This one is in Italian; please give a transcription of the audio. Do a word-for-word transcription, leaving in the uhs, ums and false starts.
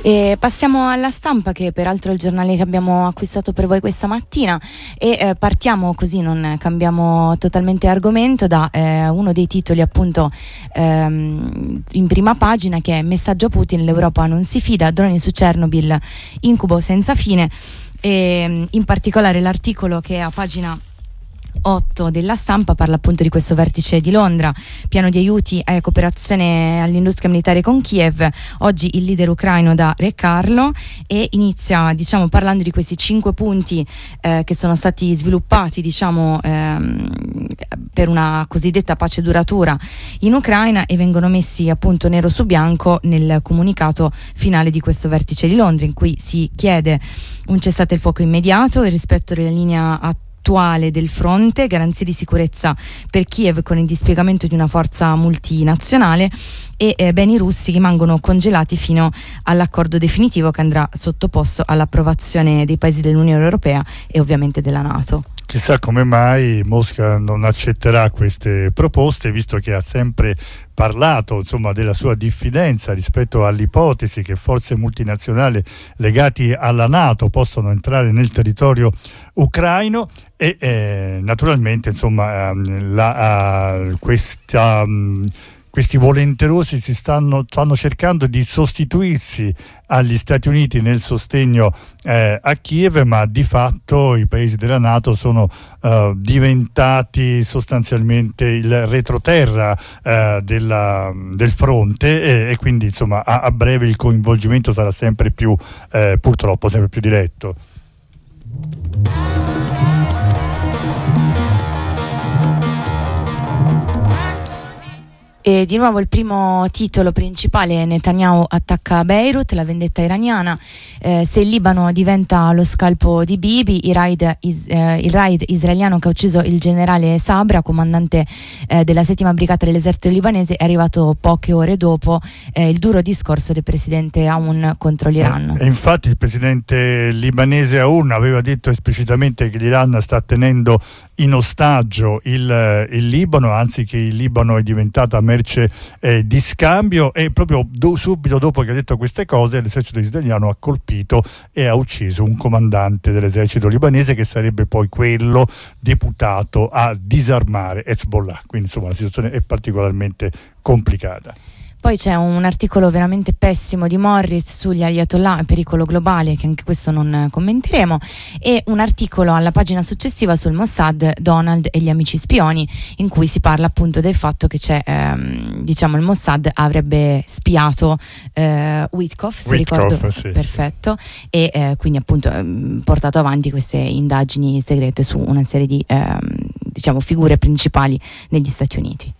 E passiamo alla Stampa, che peraltro è il giornale che abbiamo acquistato per voi questa mattina, e eh, partiamo così, non cambiamo totalmente argomento, da eh, uno dei titoli appunto ehm, in prima pagina, che è "Messaggio a Putin, l'Europa non si fida, droni su Chernobyl, incubo senza fine", e in particolare l'articolo, che è a pagina otto della Stampa, parla appunto di questo vertice di Londra, piano di aiuti e cooperazione all'industria militare con Kiev. Oggi il leader ucraino dà Re Carlo e inizia, diciamo, parlando di questi cinque punti eh, che sono stati sviluppati, diciamo, ehm, per una cosiddetta pace duratura in Ucraina, e vengono messi appunto nero su bianco nel comunicato finale di questo vertice di Londra, in cui si chiede un cessate il fuoco immediato, il rispetto della linea attuale attuale del fronte, garanzie di sicurezza per Kiev con il dispiegamento di una forza multinazionale, e eh, beni russi rimangono congelati fino all'accordo definitivo, che andrà sottoposto all'approvazione dei paesi dell'Unione Europea e ovviamente della NATO. Chissà come mai Mosca non accetterà queste proposte, visto che ha sempre parlato, insomma, della sua diffidenza rispetto all'ipotesi che forze multinazionali legate alla NATO possano entrare nel territorio ucraino, e eh, naturalmente, insomma, la, uh, questa um, questi volenterosi si stanno, stanno cercando di sostituirsi agli Stati Uniti nel sostegno eh, a Kiev, ma di fatto i paesi della NATO sono eh, diventati sostanzialmente il retroterra eh, della, del fronte, e, e quindi, insomma, a, a breve il coinvolgimento sarà sempre più, eh, purtroppo, sempre più diretto. E di nuovo il primo titolo principale: Netanyahu attacca Beirut, la vendetta iraniana. Eh, se il Libano diventa lo scalpo di Bibi, il raid, is, eh, il raid israeliano che ha ucciso il generale Sabra, comandante eh, della settima brigata dell'esercito libanese, è arrivato poche ore dopo eh, il duro discorso del presidente Aoun contro l'Iran. E infatti il presidente libanese Aoun aveva detto esplicitamente che l'Iran sta tenendo in ostaggio il, il Libano, anzi che il Libano è diventata merce eh, di scambio, e proprio do, subito dopo che ha detto queste cose l'esercito israeliano ha colpito e ha ucciso un comandante dell'esercito libanese, che sarebbe poi quello deputato a disarmare Hezbollah. Quindi, insomma, la situazione è particolarmente complicata. Poi c'è un articolo veramente pessimo di Morris sugli Ayatollah, pericolo globale, che anche questo non commenteremo, e un articolo alla pagina successiva sul Mossad, Donald e gli amici spioni, in cui si parla appunto del fatto che c'è, ehm, diciamo, il Mossad avrebbe spiato eh, Witkoff, se Witkoff, ricordo, sì, perfetto, sì. E eh, quindi appunto ehm, portato avanti queste indagini segrete su una serie di ehm, diciamo figure principali negli Stati Uniti.